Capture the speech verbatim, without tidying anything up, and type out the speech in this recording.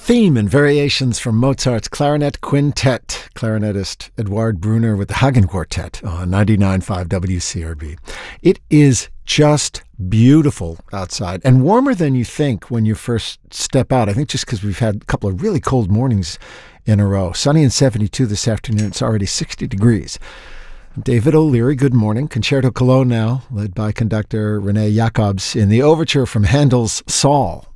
theme and variations from Mozart's Clarinet Quintet. Clarinetist Eduard Brunner with the Hagen Quartet on ninety-nine point five W C R B. It is just beautiful outside and warmer than you think when you first step out. I think just because we've had a couple of really cold mornings in a row. Sunny and seventy-two this afternoon. It's already sixty degrees. David O'Leary, good morning. Concerto Cologne now, led by conductor René Jacobs in the overture from Handel's Saul.